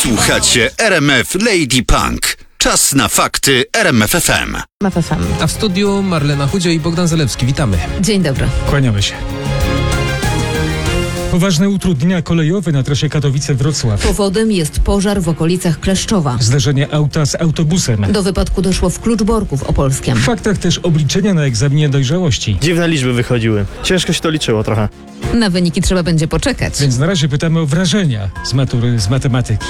Słuchacie RMF Lady Punk. Czas na fakty RMF FM. A w studiu Marlena Chudzio i Bogdan Zalewski. Witamy. Dzień dobry. Kłaniamy się. Poważne utrudnienia kolejowe na trasie Katowice-Wrocław. Powodem jest pożar w okolicach Kleszczowa. Zderzenie auta z autobusem. Do wypadku doszło w Kluczborku w Opolskiem. W faktach też obliczenia na egzaminie dojrzałości. Dziwne liczby wychodziły. Ciężko się to liczyło trochę. Na wyniki trzeba będzie poczekać. Więc na razie pytamy o wrażenia z matury z matematyki.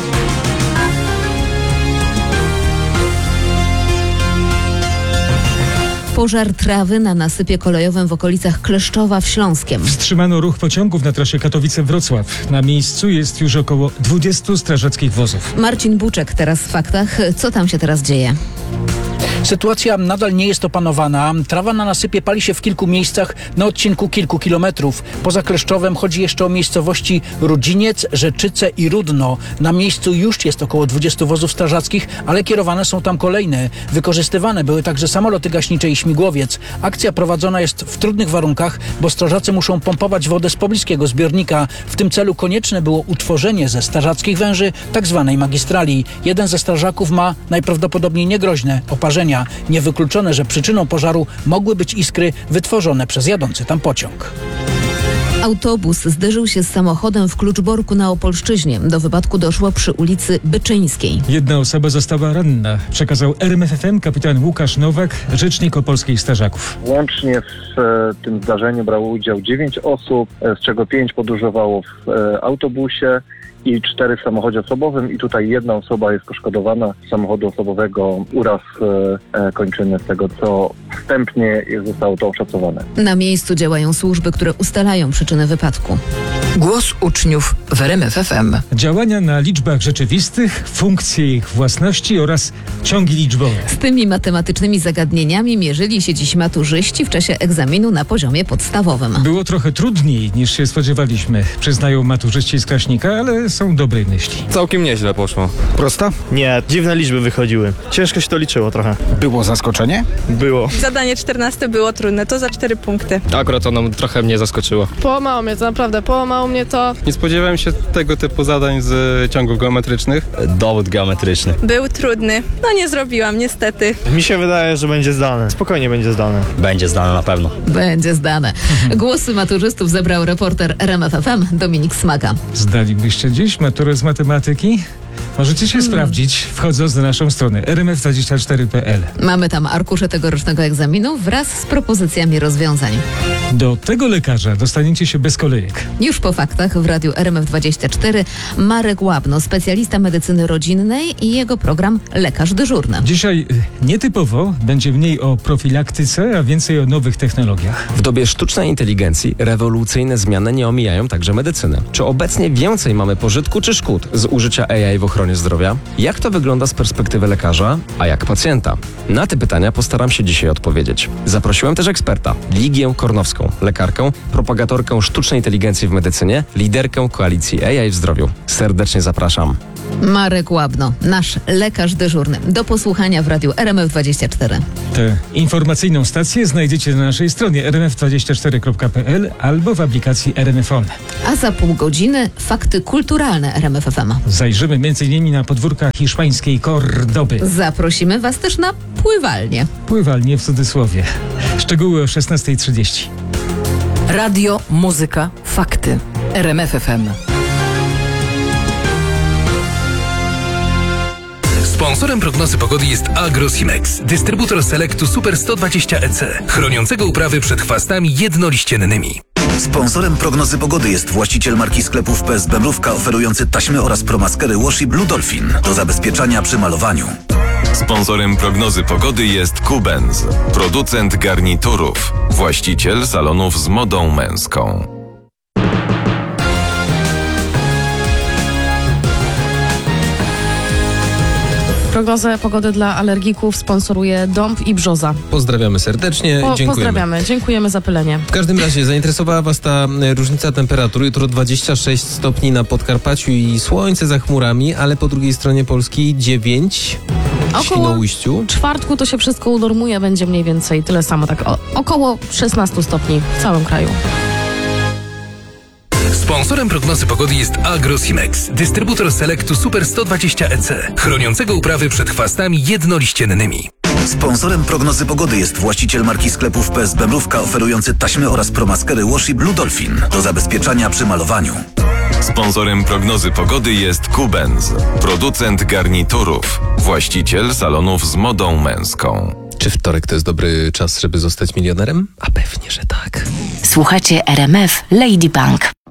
Pożar trawy na nasypie kolejowym w okolicach Kleszczowa w Śląskiem. Wstrzymano ruch pociągów na trasie Katowice-Wrocław. Na miejscu jest już około 20 strażackich wozów. Marcin Buczek teraz w faktach. Co tam się teraz dzieje? Sytuacja nadal nie jest opanowana. Trawa na nasypie pali się w kilku miejscach na odcinku kilku kilometrów. Poza Kleszczowem chodzi jeszcze o miejscowości Rudziniec, Rzeczyce i Rudno. Na miejscu już jest około 20 wozów strażackich, ale kierowane są tam kolejne. Wykorzystywane były także samoloty gaśnicze i śmigłowiec. Akcja prowadzona jest w trudnych warunkach, bo strażacy muszą pompować wodę z pobliskiego zbiornika. W tym celu konieczne było utworzenie ze strażackich węży tzw. magistrali. Jeden ze strażaków ma najprawdopodobniej niegroźne oparzenia. Niewykluczone, że przyczyną pożaru mogły być iskry wytworzone przez jadący tam pociąg. Autobus zderzył się z samochodem w Kluczborku na Opolszczyźnie. Do wypadku doszło przy ulicy Byczyńskiej. Jedna osoba została ranna. Przekazał RMF FM kapitan Łukasz Nowak, rzecznik opolskich strażaków. Łącznie w tym zdarzeniu brało udział 9 osób, z czego 5 podróżowało w autobusie i 4 w samochodzie osobowym i tutaj jedna osoba jest poszkodowana z samochodu osobowego, uraz kończyny, z tego co wstępnie zostało to oszacowane. Na miejscu działają służby, które ustalają przyczynę wypadku. Głos uczniów w RMF FM. Działania na liczbach rzeczywistych, funkcje ich własności oraz ciągi liczbowe. Z tymi matematycznymi zagadnieniami mierzyli się dziś maturzyści w czasie egzaminu na poziomie podstawowym. Było trochę trudniej niż się spodziewaliśmy, przyznają maturzyści z Kraśnika, ale są dobrej myśli. Całkiem nieźle poszło. Prosta? Nie, dziwne liczby wychodziły. Ciężko się to liczyło trochę. Było zaskoczenie? Było. Zadanie 14 było trudne, to za 4 punkty. Akurat ono trochę mnie zaskoczyło. Połamało mnie to, naprawdę, połamało mnie to. Nie spodziewałem się tego typu zadań z ciągów geometrycznych. Dowód geometryczny. Był trudny, no nie zrobiłam niestety. Mi się wydaje, że będzie zdane. Spokojnie będzie zdane. Będzie zdane na pewno. Będzie zdane. Głosy maturzystów zebrał reporter RMF FM Dominik Smaka. Zdalibyście dziś maturę z matematyki? Możecie się sprawdzić, wchodząc na naszą stronę rmf24.pl. Mamy tam arkusze tegorocznego egzaminu wraz z propozycjami rozwiązań. Do tego lekarza dostaniecie się bez kolejek. Już po faktach w radiu RMF24 Marek Łabno, specjalista medycyny rodzinnej i jego program Lekarz Dyżurny. Dzisiaj nietypowo będzie mniej o profilaktyce, a więcej o nowych technologiach. W dobie sztucznej inteligencji rewolucyjne zmiany nie omijają także medycyny. Czy obecnie więcej mamy pożytku czy szkód z użycia AI w ochronie zdrowia? Jak to wygląda z perspektywy lekarza, a jak pacjenta? Na te pytania postaram się dzisiaj odpowiedzieć. Zaprosiłem też eksperta, Ligię Kornowską, lekarkę, propagatorkę sztucznej inteligencji w medycynie, liderkę koalicji AI w zdrowiu. Serdecznie zapraszam. Marek Łabno, nasz lekarz dyżurny. Do posłuchania w radiu RMF24. Tę informacyjną stację znajdziecie na naszej stronie rmf24.pl albo w aplikacji RMF On. A za pół godziny fakty kulturalne RMF FM. Zajrzymy m.in. na podwórka hiszpańskiej Kordoby. Zaprosimy Was też na pływalnię. Pływalnie w cudzysłowie. Szczegóły o 16:30. Radio, muzyka, fakty. RMF FM. Sponsorem prognozy pogody jest Agrosimex, dystrybutor Selectu Super 120 EC, chroniącego uprawy przed chwastami jednoliściennymi. Sponsorem prognozy pogody jest właściciel marki sklepów PSB Mrówka oferujący taśmy oraz promaskery Washi Blue Dolphin do zabezpieczania przy malowaniu. Sponsorem prognozy pogody jest Kubenz, producent garniturów, właściciel salonów z modą męską. Prognozę pogody dla alergików sponsoruje Dąb i Brzoza. Pozdrawiamy serdecznie. Dziękujemy. Pozdrawiamy. Dziękujemy za pylenie. W każdym razie zainteresowała Was ta różnica temperatury. Jutro 26 stopni na Podkarpaciu i słońce za chmurami, ale po drugiej stronie Polski 9 w Świnoujściu. Czwartku to się wszystko unormuje, będzie mniej więcej tyle samo, tak około 16 stopni w całym kraju. Sponsorem prognozy pogody jest Agrosimex, dystrybutor Selectu Super 120 EC, chroniącego uprawy przed chwastami jednoliściennymi. Sponsorem prognozy pogody jest właściciel marki sklepów PS Bemrówka oferujący taśmy oraz promaskery Washi Blue Dolphin do zabezpieczania przy malowaniu. Sponsorem prognozy pogody jest Kubenz, producent garniturów, właściciel salonów z modą męską. Czy wtorek to jest dobry czas, żeby zostać milionerem? A pewnie, że tak. Słuchacie RMF Lady Bank.